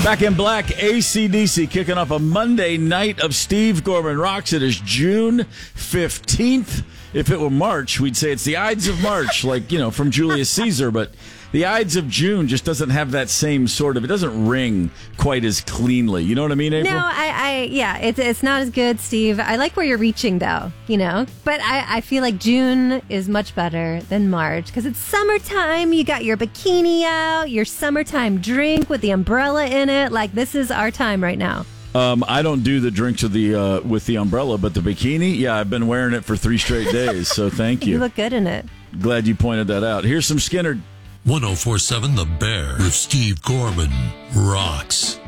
Back in Black, AC/DC kicking off a Monday night of Steve Gorman Rocks. It is June 15th. If it were March, we'd say it's the Ides of March, like, from Julius Caesar. But the Ides of June just doesn't have that same sort of, it doesn't ring quite as cleanly. You know what I mean, April? No, it's not as good, Steve. I like where you're reaching, though, But I feel like June is much better than March because it's summertime. You got your bikini out, your summertime drink with the umbrella in it. Like, this is our time right now. I don't do the drinks with the umbrella, but the bikini, yeah, I've been wearing it for 3 straight days, so thank you. You look good in it. Glad you pointed that out. Here's some Skinner. 104.7 The Bear with Steve Gorman Rocks.